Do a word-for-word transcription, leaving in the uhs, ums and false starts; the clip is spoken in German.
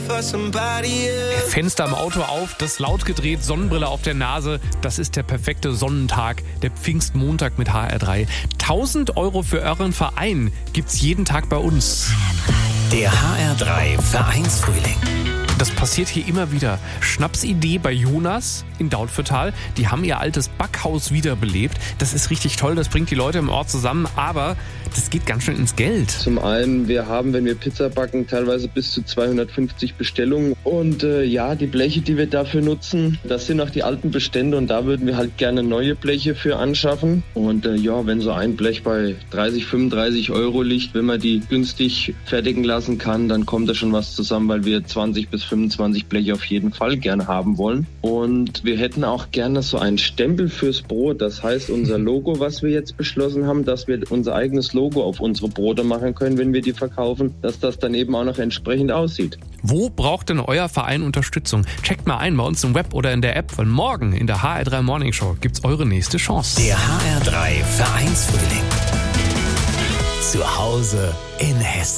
Fenster im Auto auf, das laut gedreht, Sonnenbrille auf der Nase. Das ist der perfekte Sonnentag, der Pfingstmontag mit H R drei. tausend Euro für euren Verein gibt's jeden Tag bei uns. Der H R drei Vereinsfrühling. Das passiert hier immer wieder. Schnapsidee bei Jonas in Dautphetal. Die haben ihr altes Backhaus wiederbelebt. Das ist richtig toll, das bringt die Leute im Ort zusammen, aber das geht ganz schön ins Geld. Zum einen, wir haben, wenn wir Pizza backen, teilweise bis zu zweihundertfünfzig Bestellungen. Und äh, ja, die Bleche, die wir dafür nutzen, das sind auch die alten Bestände und da würden wir halt gerne neue Bleche für anschaffen. Und äh, ja, wenn so ein Blech bei dreißig, fünfunddreißig Euro liegt, wenn man die günstig fertigen lassen kann, dann kommt da schon was zusammen, weil wir zwanzig bis fünfundzwanzig Bleche auf jeden Fall gerne haben wollen. Und wir hätten auch gerne so einen Stempel fürs Brot. Das heißt, unser Logo, was wir jetzt beschlossen haben, dass wir unser eigenes Logo auf unsere Brote machen können, wenn wir die verkaufen, dass das dann eben auch noch entsprechend aussieht. Wo braucht denn euer Verein Unterstützung? Checkt mal ein bei uns im Web oder in der App, weil morgen in der H R drei Morning Show gibt's eure nächste Chance. Der H R drei Vereinsfrühling. Zu Hause in Hessen.